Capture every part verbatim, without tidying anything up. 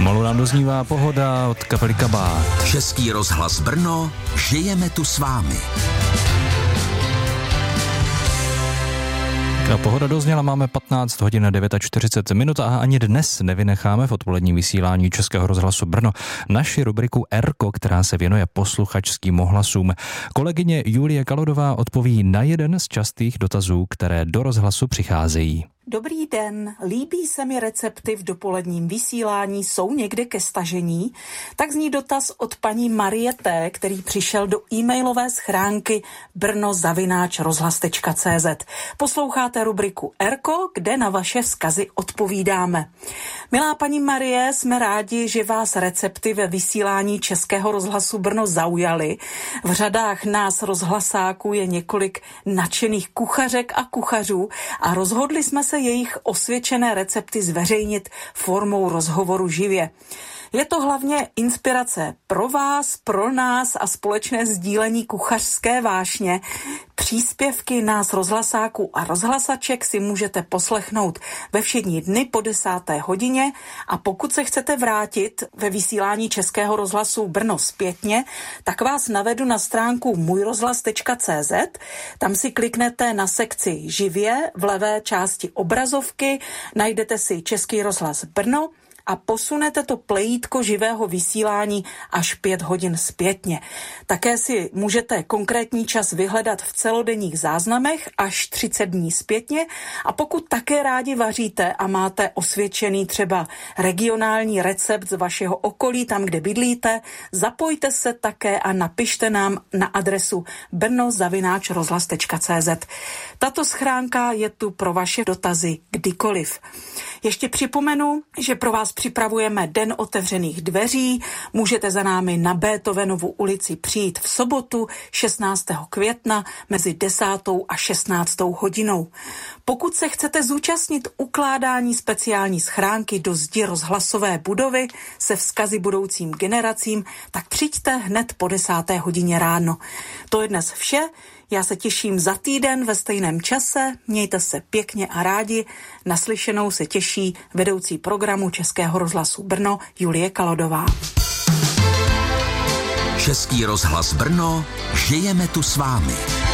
Pomalu nám doznívá Pohoda od kapely Kabát. Český rozhlas Brno, žijeme tu s vámi. A Pohoda dozněla, máme patnáct hodin čtyřicet devět minut a ani dnes nevynecháme v odpoledním vysílání Českého rozhlasu Brno naši rubriku Erko, která se věnuje posluchačským ohlasům. Kolegyně Julie Kalodová odpoví na jeden z častých dotazů, které do rozhlasu přicházejí. Dobrý den, líbí se mi recepty v dopoledním vysílání, jsou někde ke stažení? Tak zní dotaz od paní Marie T., který přišel do e-mailové schránky brno zavináč rozhlas tečka cé zet. Posloucháte rubriku Erko, kde na vaše vzkazy odpovídáme. Milá paní Marie, jsme rádi, že vás recepty ve vysílání Českého rozhlasu Brno zaujaly. V řadách nás rozhlasáků je několik nadšených kuchařek a kuchařů a rozhodli jsme se jejich osvědčené recepty zveřejnit formou rozhovoru živě. Je to hlavně inspirace pro vás, pro nás a společné sdílení kuchařské vášně. Příspěvky nás rozhlasáků a rozhlasaček si můžete poslechnout ve všední dny po desáté hodině a pokud se chcete vrátit ve vysílání Českého rozhlasu Brno zpětně, tak vás navedu na stránku můj rozhlas tečka cé zet. Tam si kliknete na sekci živě v levé části obrazovky, najdete si Český rozhlas Brno a posunete to plejítko živého vysílání až pět hodin zpětně. Také si můžete konkrétní čas vyhledat v celodenních záznamech až třicet dní zpětně a pokud také rádi vaříte a máte osvědčený třeba regionální recept z vašeho okolí, tam, kde bydlíte, zapojte se také a napište nám na adresu brno zavináč rozhlas tečka cé zet. Tato schránka je tu pro vaše dotazy kdykoliv. Ještě připomenu, že pro vás připravujeme Den otevřených dveří. Můžete za námi na Beethovenovu ulici přijít v sobotu šestnáctého května mezi desátou a šestnáctou hodinou. Pokud se chcete zúčastnit ukládání speciální schránky do zdi rozhlasové budovy se vzkazy budoucím generacím, tak přijďte hned po desáté hodině ráno. To je dnes vše. Já se těším za týden ve stejném čase, mějte se pěkně a rádi, naslyšenou se těší vedoucí programu Českého rozhlasu Brno Julie Kalodová. Český rozhlas Brno, žijeme tu s vámi.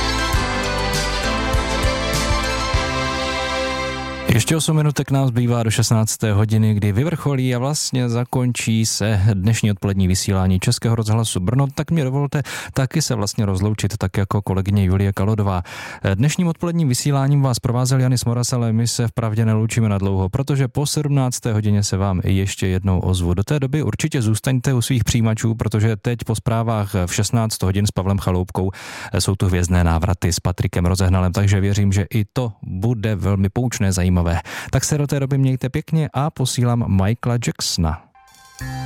Ještě osm minutek nám zbývá do šestnácté hodiny, kdy vyvrcholí a vlastně zakončí se dnešní odpolední vysílání Českého rozhlasu Brno, tak mě dovolte taky se vlastně rozloučit, tak jako kolegyně Julie Kalodová. Dnešním odpoledním vysíláním vás provázel Janis Moras, ale my se vpravdě neloučíme na dlouho, protože po sedmnácté hodině se vám ještě jednou ozvu. Do té doby určitě zůstaňte u svých přijímačů, protože teď po zprávách v šestnáct hodin s Pavlem Chaloupkou jsou tu hvězdné návraty s Patrikem Rozehnalem, takže věřím, že i to bude velmi poučné, zajímavé. Tak se do té doby mějte pěkně a posílám Michaela Jacksona.